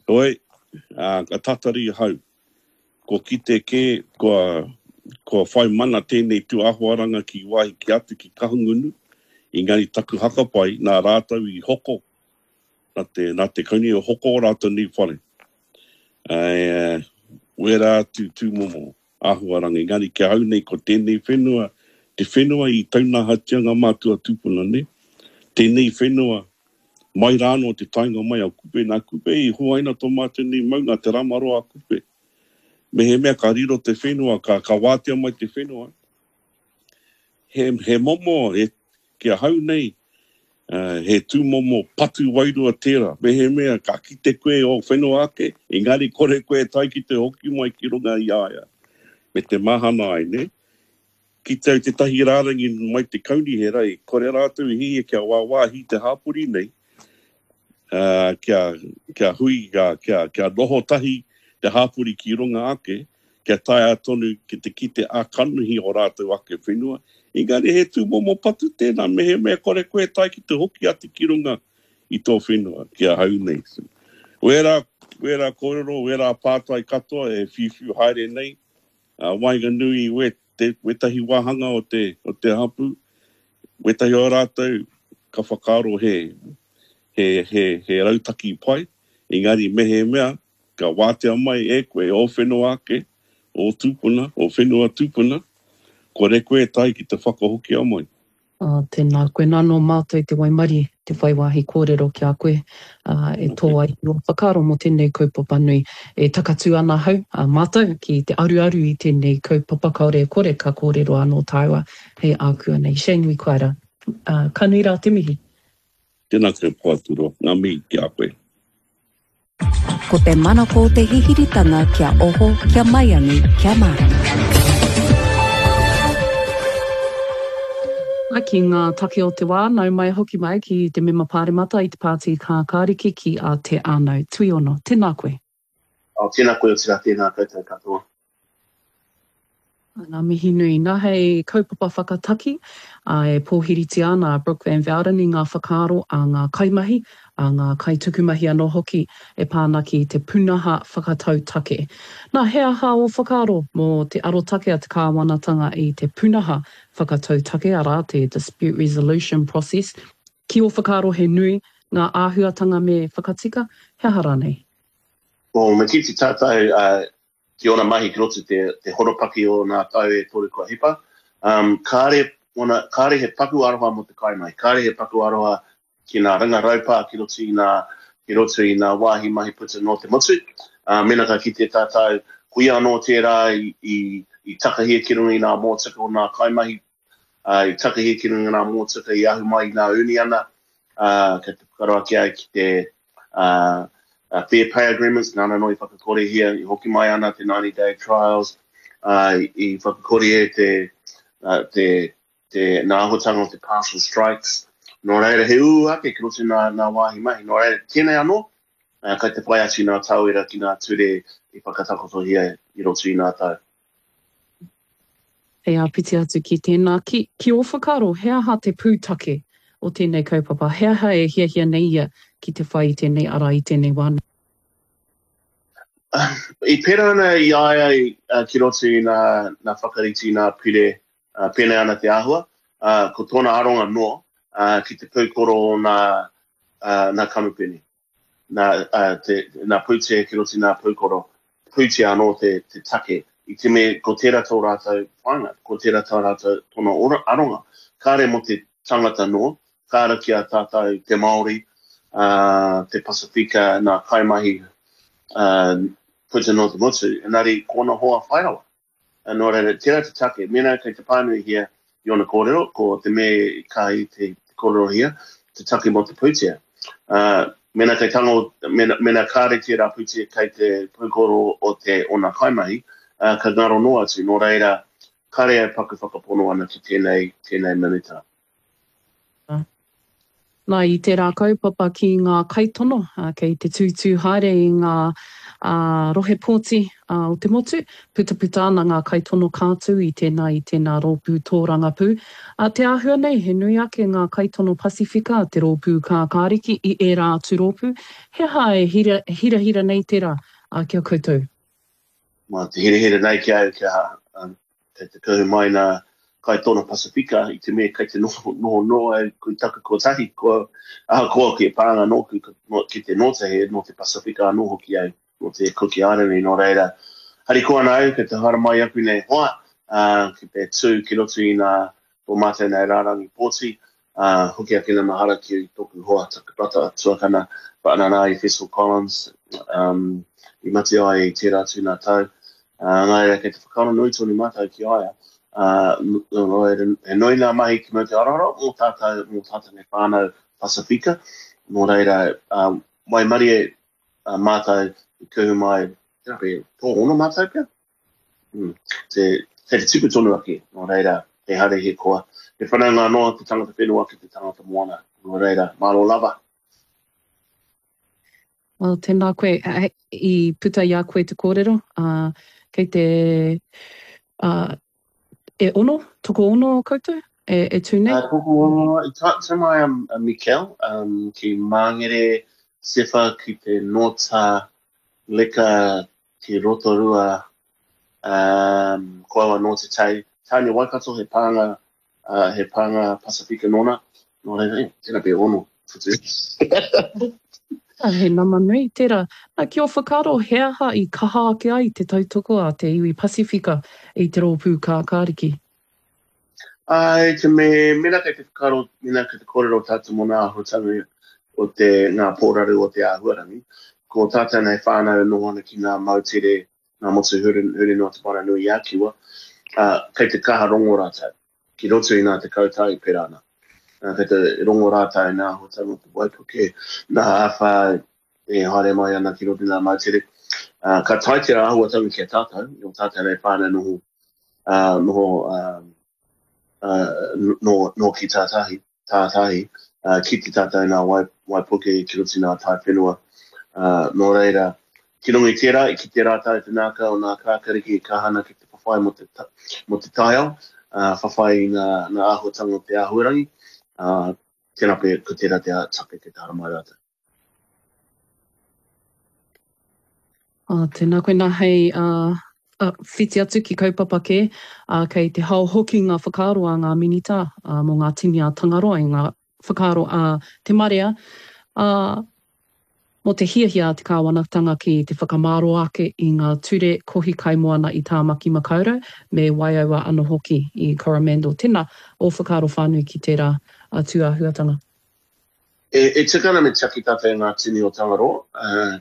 Oi, ka tatari hau. Ko kite ke, ko whai mana tēnei tu ahoaranga ki wahi ki atu ki kahungunu. I ngani taku hakapai, nā rātau I hoko. Nā te kauni o hoko o rātau ni whare. Wera tu momo ahoaranga. I ngani ke hau nei ko tēnei whenua. Te whenua I tauna hatianga mātua tūpuna ne. Tēnei whenua. Mai rāno te tainga mai au kupe. Nā kupe I huaina tō mātua ni maunga te ramaroa kupe. Me he mea ka riro te whenua, ka wātea mai te whenua. He momo, kia hau nei, he tū momo patu wairua tērā. Me he mea ka kite koe o whenua ake, engari kore koe tai ki te hoki mai ki runga I aia. Me te mahana ai, ne? Ki tau te tahi rārangi mai te kauni he rai, kore rātou hi kia wāhi te hāpuri nei. Kia hui, kia noho tahi, te hāpuri ki runga ake, kia tae atonu ki te kite a kanuhi o rātou ake whenua. Engari he tū momo patu tēnā, me he mea kore koe tai ki te hoki ati ki runga I tō whenua, kia hau nei. Wera kōrero, wera pātai katoa, e whiwhiu haere nei. Waiga nui, we tahi wahanga o te hapu, we tahi o rātou, ka whakaro he rautaki pai. Engari me he mea, ka wātea mai e koe o whenua ake, o tūpuna, o whenua tūpuna, kore koe tai ki te whakahoki a mai. Tēnā koe nāno mātou te waimari, te whaiwahi kōrero ki a koe, e tō ai o whakaro mo tēnei kaupapa nui, e takatu ana hau, mātou ki te aru I tēnei kaupapa kaore kore ka kōrero anō tāua, hei ākua nei. Shane Wikaira, ka nui rā te mihi. Tēnā koe pāturo, ngā mihi ki a koe. Ko te mana ko te hihiritanga kia oho, kia maiangi, kia marama. Ki ngā take o te wā, nau mai hoki mai ki te mema pāremata I te pāti ka kāriki ki a te ānau. Tui ono, tēnā koe. Tēnā koe o tira tēnā koutou katoa. Ngā mihi nui, nā hei kaupapa whakataki, e pōhiriti ana Brooke Van Velden I ngā whakaaro a ngā kaimahi, a ngā kaitukumahi anō hoki e pāna ki te punaha whakatau take. Nā hea hā o whakaaro mō te arotake a te kāwanatanga I te punaha whakatau take ara te dispute resolution process. Ki o whakaaro he nui ngā āhuatanga me whakatika, hea hara nei? Me kiti tātou ki ona mahi ki roto te horopaki o nā tau e tore kua hipa. Kāre he paku aroha mo te kaimai. Kāre he paku aroha ki nā ranga raupā ki roto I nā wāhi mahi puta no te motu. Mena ka ki te tātou kuia anō tērā I takahia ki runga I nā mōtaka o nā kaimahi. I takahia ki runga nā mōtaka I ahu mai nā uni ana. Ka te pukaroa ki ai ki te fair pay agreements, nāna no I whakakore hia, I hoki mai ana te 90-day trials, I whakakore e te nāhotanga o te partial strikes. Nō reira he ake ki roto nā wāhi mahi. Nō reira tēnei anō, kai te pai ati nā tauira ki nā ture I whakatakoto hia I roto I nā tau. Hei piti atu ki tēnā. Ki o whakaro, hea ha te pūtake o tēnei kaupapa? Hea e hia nei ia ki te whai I tēnei ara I tēnei wāna? I pēra ana I aia ki roto I nā whakariti nā pire pēnei ana te āhua, ko tōna aronga noa ki te pūkoro o nā kamupene. Nā pūtea ki roto I nā pūkoro, pūtea anō te take. I te me ko tērā tō rātou whanga, ko tērā tō rātou tōna aronga. Kāre mo te tangata noa, kāra ki a tātou te Māori, te Pasifika, nā kaimahi puta no te motu, engari kona hoa whairawa. Nō reira, tērā te take, mena kei te pānui hia I ona kōrero, ko te me kai te kōrero hia, te take mo te pūtea. Mena kei mena kāre tērā pūtea kei te pūkoro o te ona kaimahi, ka ngaro noa atu, nō reira, kare ai paku whakapono ana ki tēnei minuta. Nā I te rā kaupapa ki ngā kaitono, kei te tūtū haere I ngā rohe pōti o te motu, puta ana ngā kaitono kātu i tēnā rōpū tōrangapū. Te āhua nei, he nui ake ngā kaitono Pasifika, te rōpū kā kāriki i e rā atu rōpū. He hae hira nei tērā kia koutou. Ma te hira nei kia te kahu mai nā kaitono Pasifika i te mea kei te noho ai kui taka kotahi ko ki pānga no ki te notahe no te Pasifika no hoki ai no te Cookie Island no reira. Hari koa nau ke te hara mai aku nei hoa ki te tū ki roto i nā o mātai nei rārangi pōti hoki ake na mahara ki tōku hoa takapata tuakana Paanana i Festival Collins i mati ai i tērā tū nā tau. Ngai ke te whakaro nui tōni mātai ki aia. E noi nā mahi ki mo te arara, mō tātou ne whānau Pasifika, mō reira, mai mari e mātai i kuhu mai, tō ono mātai pia? Te tuku tonu ake, mō reira, te hare he koa. Te whanau ngā noa te tangata whenua ki te tangata moana, mō reira, mālo lava. Well, tēnā koe, i puta i a koe te kōrero, kei te... E ono? Toko ono koutou? E tūnei? Toko ono, i tā mai a Mikel, ki Māngere Sefa ki te nota leka ki Rotorua, koawa no te tai. Tāne Waikato he pānga Pasifika nona. Nō reira, tēnā pe ono. He nama nui, tērā. Ki o whakaro, he aha i kaha ake ai te tautoko a te iwi Pasifika i te rōpū kā kāriki? Te mena kei te whakaro, mena kei te kōrero tātou mona ahotanga o te ngā pōraru o te āhuarangi. Ko tātou nei whānau nohana ki ngā mautere, ngā motu huri no te para nui ākiwa, kei te kaha rongo rātau, ki roto i nā te kautai perana. Kei te rongo rātau nā ahotanga o te Waipuke, nā awha e haere mai ana ki roto i nā mautere. Ka tai te āhuatanga ki a tātou, i o tātou nei whānau no ki tātahi, ki te tātou nā Waipuke ki roto i nā tai whenua. Nō reira, ki rongi tērā, i ki te rātau te nāka o nā kākariki i kahana ki te whawhai mo te taiao, whawhai i nā āhuatanga o te āhuarangi, tēnā pe ko tērā te take ke te haramai rātau. Tēnā koe nā hei whiti atu ki kaupapa ke, kei te hao hoki ngā whakaaro a ngā minita mō ngā tini a Tangaroa i ngā whakaaro a te marea, mo te hiahia te kāwanatanga ki te whakamaro ake i ngā ture kohi kaimoana i Tāmaki Makaurau, me waiaua ana hoki i Coromandel. Tēnā o whakaaro whānui ki tērā tuahuatanga. E tikana me tiaki tātou ngā tini o Tangaroa,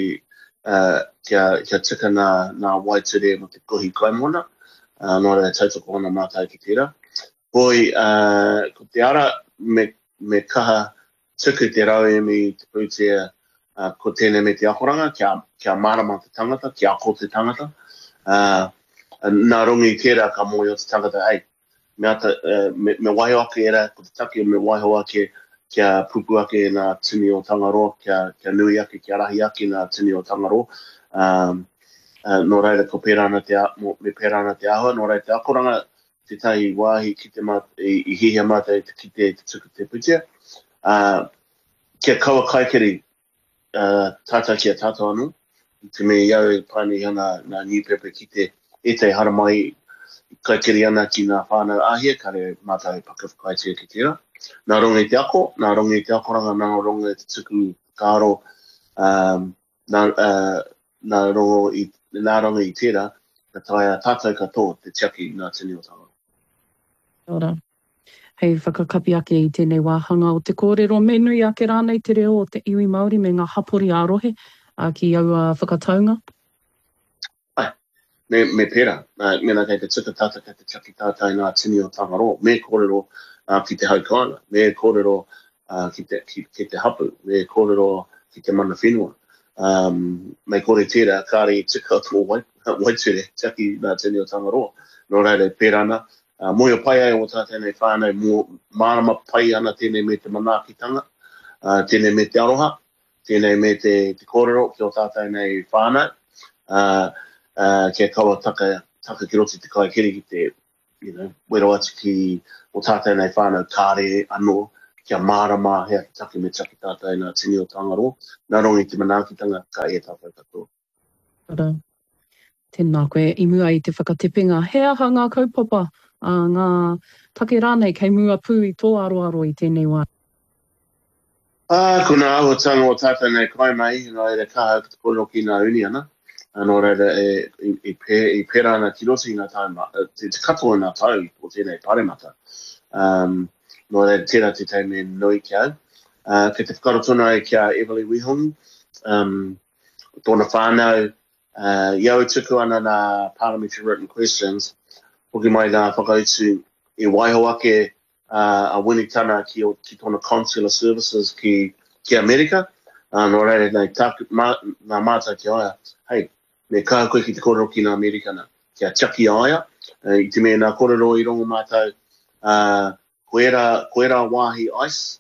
kia tika nā waiture mo te kohi kaimoana, nō rea tautoko ana mātai ki tērā. Poi, ko te ara me kaha tuku te rauemi te pūtea ko tēnei me te akoranga, kia marama te tangata, kia ako te tangata. Nā rongi tērā ka moi o te tangata, me waiho ake era, ko te taki me waiho ake, kia pupu ake nā tini o Tangaroa, kia nui ake, kia rahi ake nā tini o Tangaroa. Nō reira ko pērana te ahua, nō reira te akoranga, te tahi wāhi ki te i hihia mātai ki te tuku te putea. Kia kaua kaikeri, tātou ki a tātou anu, te me iau e pani ana nā newspaper ki te haramai kaikeri ana ki nā whānau ahia, kare mātai pakawhakaitia ki tērā. Nā rongi te ako, nā rongi te akoranga, nā rongi te tuku kāro, nā rongi i tērā, ka taia tātou katoa te tiaki nā tini o Tangaroa. Ora. Hei whakakapi ake i tēnei wāhanga o te kōrero, me nui ake rānei te reo o te iwi Māori me ngā hapori ārohe ki aua whakataunga? Me pēra, mena kei te tika tata kei te tiaki tātai nā tini o Tangaroa, me kōrero ki te haukāna, me kōrero ki te hapu, me kōrero ki te mana whenua. Me kore tērā, kāre tika tō waiture, tiaki nā tini o Tangaroa, nō reire pērana, Moia pai ai o tātou nei whānau, mō mārama pai ana tēnei me te manaakitanga, tēnei me te aroha, tēnei me te kōrero ki o tātai nei whānau. Kia kaua taka ki roti te kaikiri ki te, wero atu ki o tātai nei whānau kāre anō, kia mārama hea ki taki me taki tātai nā tini o Tangaroa. Nā rongi te manaakitanga ka e tātou katoa. Ara. Tēnā koe, i mua i te whakatepinga. He aha ngā kaupapa, ngā take rānei kei mua pū i tō aroaro i tēnei wā. Ko nā ahotanga o tātou nei kaimai, nā ere kaha te kōrero ki nā uni ana. Nō reira i pēra ana ki rosi ngā taima, te katoa ngā tau o tēnei paremata. Nō reira tērā te teime nui ki au. Kei te whakarotona e kia Everly Wihongi, tōna whānau, iau tuku ana nā parliamentary written questions, hoki mai nā whakautu e waiho ake a winitana ki tōna consular services ki Amerika. Nō reira nei nā mātou ki aia, hei, me kaha koe ki te kōrero ki nā Amerika na, kia tiaki aia, i te mea nā kōrero i rongo mātou, koera wāhi ICE,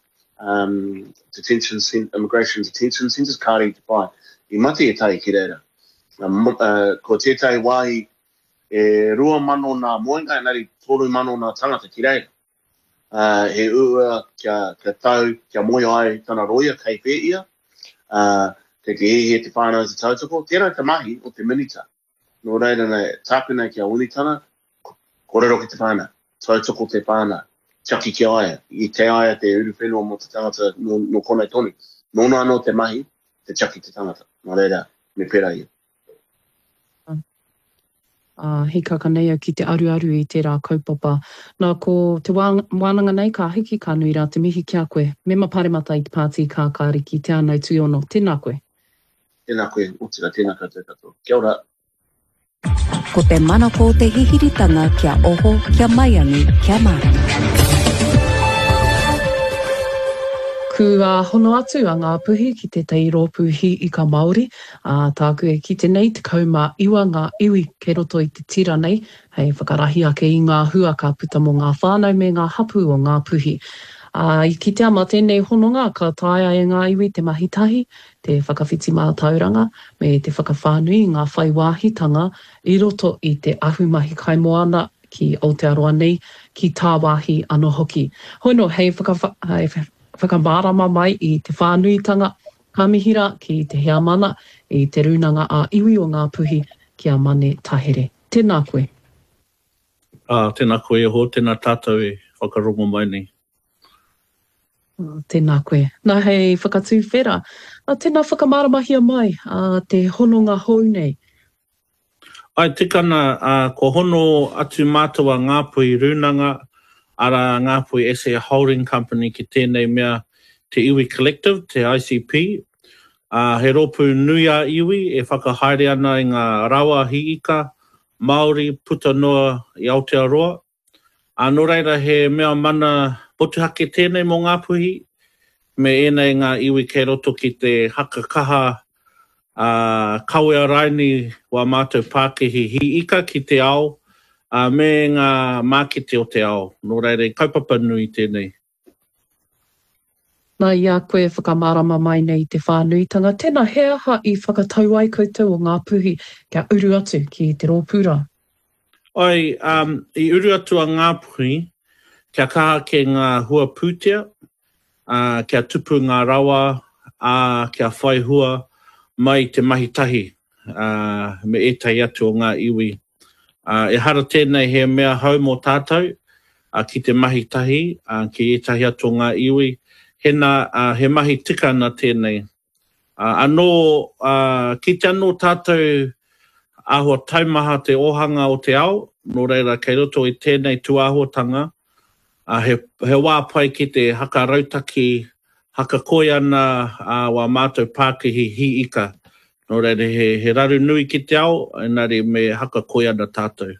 immigration detention centres, kāre i te pai, i mati e tai ki reira. Ko tētai wāhi e 2 mano nā moenga, nari 3 mano nā tangata ki reira. He ua kia tau, kia moe ai tana roia kei pēia, kei te he te whānau te tautoko, tērā te mahi o te minita. Nō reira nei, tāpuna kia unitana, kōrero ki te whānau, tautoko te whānau, tiaki ki aia, i te aia te uru whenua mo te tangata no konei tonu. Nōna anō te mahi, te tiaki te tangata. Nō reira, me pēra ia. Hikaka nei au ki te aru i tērā kaupapa. Nā ko te wānanga nei ka hiki ka nui rā te mihi kia koe. Me maparemata i te pāti kā kāri ki te anau tui ono. Tēnā koe. Tēnā koe, utira, tēnā katoa. Kia ora. Ko te manako o te hihiritanga kia oho, kia maiangi, kia marama. Kua hono atu a ngā puhi ki te teiro puhi i ka Māori. Tāku e ki te nei te kauma iwa ngā iwi ke roto i te tira nei. Hei whakarahi ake i ngā hua ka puta mo ngā whānau me ngā hapu o ngā puhi. I ki te ama tēnei hononga ka taia e ngā iwi te mahitahi, te whakawhiti mātauranga, me te whakawhānui ngā whai wāhitanga i roto i te ahumahi kaimoana ki Aotearoa nei, ki tā wāhi anō hoki. Hono, hei whakamārama mai i te whānuitanga kamihira ki te hea mana i te runanga a iwi o ngā puhi kia mane tahere. Tēnā koe. Tēnā koe e ho, tēnā tātou e whakarongo mai nei. Tēnā koe. Nā hei whakatū whera. Tēnā whakamaramahia mai te hononga hou nei. Ai, tikana, ko hono atu mātua ngā puhi runanga, ara ngā puhi SA Holding Company ki tēnei mea te Iwi Collective, te ICP. He ropu nui a iwi e whakahaere ana i ngā rawa hiika, Māori, puta noa i Aotearoa. Nō reira he mea mana potuhake tēnei mō ngā puhi, me ēnei ngā iwi kei roto ki te hakakaha kawea raini wa mātou Pākehi hiika ki te ao, me ngā mākete o te ao. Nō reire, kaupapa nui tēnei. Nā ia koe whakamārama mai nei te whānuitanga. Tēnā he aha i whakatau ai koutou o ngā puhi kia uru atu ki te rōpūra. Ai, i uru atu a ngā puhi, kia kaha ke ngā hua pūtea, kia tupu ngā rawa, kia whai hua mai te mahitahi, me etai atu o ngā iwi. E hara tēnei he mea hau mō tātou, ki te mahitahi, ki etahi atu o ngā iwi, he mahi tikana tēnei. Anō, ki te anō tātou ahua taumaha te ohanga o te ao, nō reira kei roto i tēnei tuahotanga, he wā pai ki te haka rautaki, haka koe ana wa mātou Pākehi hiika. Nō reira he raru nui ki te ao, engari me haka koe ana tātou.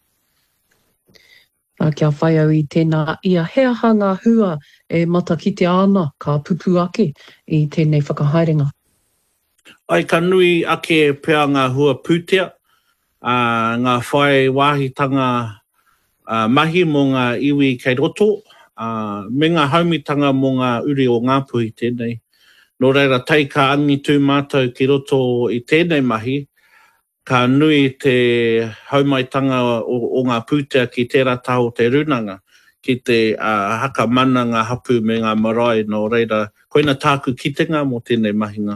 Kia whai au i tēnā ia he aha ngā hua e mata ki te ana ka pupu ake i tēnei whakahaerenga. Ai, ka nui ake pēr ngā hua pūtea, ngā whai wāhitanga mahi mō ngā iwi kei roto, me ngā haumitanga mō ngā uri o ngā puhi tēnei. No reira tai ka angi tū mātou ki roto I tēnei mahi, ka nui te haumaitanga o ngā pūtea ki tērā taho te runanga, ki te haka mana ngā hapu me ngā marae, no reira koina tāku kitenga mō tēnei mahinga.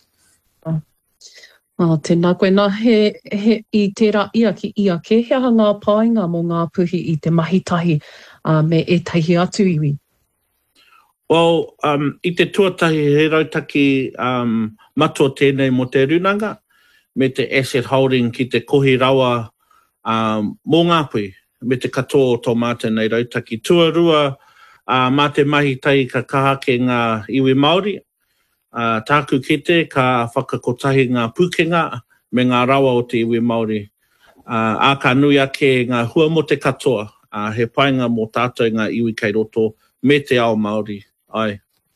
Tēnā koe nā I tērā ia ki ia, ke hea ngā pāinga mō ngā puhi I te mahitahi me e tahi atu iwi? Well, I te tuatahi he rautaki matua tēnei mō te runanga, me te asset holding ki te kohi rawa mō ngā pui, me te katoa o tō mātou nei rautaki. Tuarua mā te mahitai ka kaha ke ngā iwi Māori, tāku kete ka whakakotahi ngā pūkenga me ngā rawa o te iwi Māori. A ka nui ake ngā hua mo te katoa, he painga mō tātou ngā iwi kei roto me te ao Māori. Ai.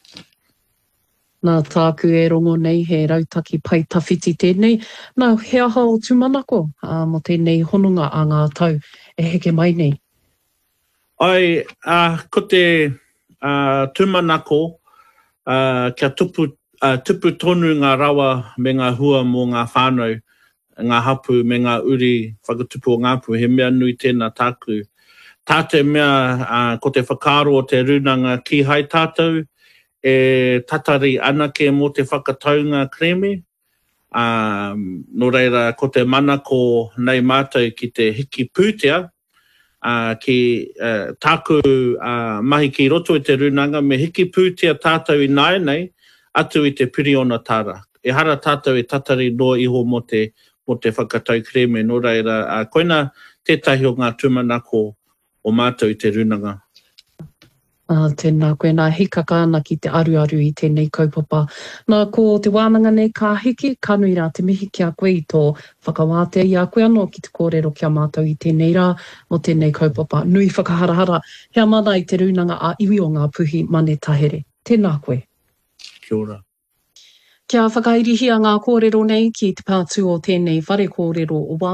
Nā tāku e rongo nei he rautaki pai tawhiti tēnei. Nā he aha o tūmanako mo tēnei hononga a ngā tau e heke mai nei. Ai, ko te tūmanako kia tupu tonu ngā rawa me ngā hua mō ngā whānau, ngā hapu me ngā uri whakatupu o ngā pu, he mea nui tēnā tāku. Tātou mea ko te whakaaro o te runanga ki hai tātou, e tatari anake mō te whakataunga kreme. No reira, ko te manako nei mātou ki te hiki pūtea, ki tāku mahi ki roto I te runanga, me hiki pūtea tātou I nai nei, atu I te piriona tāra. E hara tātou e tatari noa iho mō te whakatau kreme, no reira, koina tētahi o ngā tūmanako o mātou I te runanga. Tēnā koe nā hikaka ana ki te aruaru I tēnei kaupapa. Nā ko te wānanga nei ka hiki, ka nui rā te mihi kia koe I tō whakawātea I a koe anō ki te kōrero kia mātou I tēnei rā mo tēnei kaupapa. Nui whakaharahara, hea mana I te runanga a iwi o ngā puhi mane tahere. Tēnā koe. Kia ora. Kia whakairihia ngā kōrero nei ki te pātū o tēnei whare kōrero o